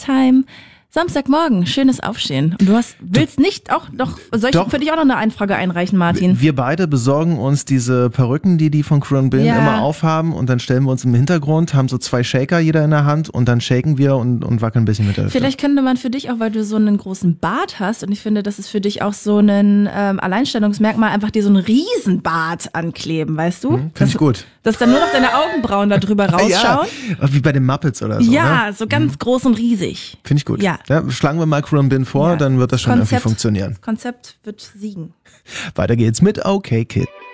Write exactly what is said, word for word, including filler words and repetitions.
Time. Samstagmorgen, schönes Aufstehen. Und du hast, willst nicht auch noch, soll ich Doch. für dich auch noch eine Einfrage einreichen, Martin? Wir beide besorgen uns diese Perücken, die die von Crew and Bin Ja. immer aufhaben und dann stellen wir uns im Hintergrund, haben so zwei Shaker jeder in der Hand und dann shaken wir und, und wackeln ein bisschen mit der Hüfte. Vielleicht könnte man für dich auch, weil du so einen großen Bart hast und ich finde, das ist für dich auch so ein ähm, Alleinstellungsmerkmal, einfach dir so einen Riesenbart ankleben, weißt du? Hm, Finde ich gut. Dass dann nur noch deine Augenbrauen da drüber rausschauen. Ja, wie bei den Muppets oder so. Ja, ne? so ganz groß und riesig. Finde ich gut. Ja. Ja, schlagen wir mal Crew and Bin vor, Ja. dann wird das schon Konzept- irgendwie funktionieren. Konzept wird siegen. Weiter geht's mit Okay Kid.